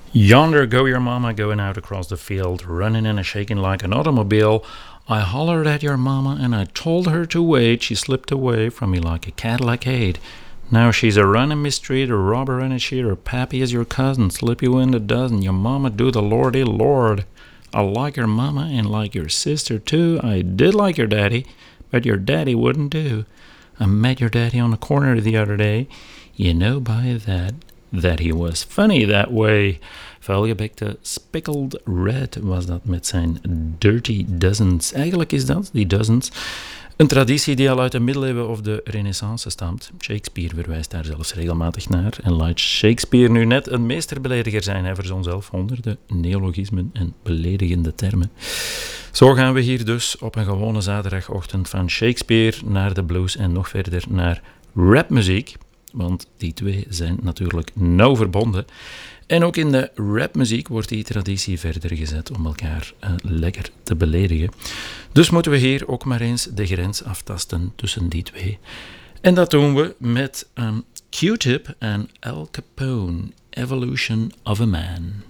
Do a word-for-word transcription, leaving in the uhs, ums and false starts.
Yonder go your mama going out across the field, running and a shaking like an automobile. I hollered at your mama and I told her to wait. She slipped away from me like a Cadillacade. Now she's a running me street, a robber and a cheater. Pappy is your cousin, slip you in the dozen. Your mama do the lordy lord. I like your mama and like your sister too. I did like your daddy, but your daddy wouldn't do. I met your daddy on the corner the other day. You know by that that he was funny that way. Vuilgebekte Speckled Red was dat met zijn Dirty Dozens. Eigenlijk is dat, die Dozens, een traditie die al uit de middeleeuwen of de renaissance stamt. Shakespeare verwijst daar zelfs regelmatig naar. En laat Shakespeare nu net een meesterbelediger zijn. Hij verzon zelf honderden neologismen en beledigende termen. Zo gaan we hier dus op een gewone zaterdagochtend van Shakespeare naar de blues en nog verder naar rapmuziek. Want die twee zijn natuurlijk nauw verbonden. En ook in de rapmuziek wordt die traditie verder gezet om elkaar uh, lekker te beledigen. Dus moeten we hier ook maar eens de grens aftasten tussen die twee. En dat doen we met um, Q-Tip en Al Capone, Evolution of a Man.